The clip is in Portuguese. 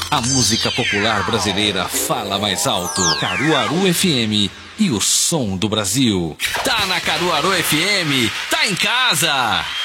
A música popular brasileira fala mais alto. Caruaru FM e o som do Brasil. Tá na Caruaru FM, tá em casa.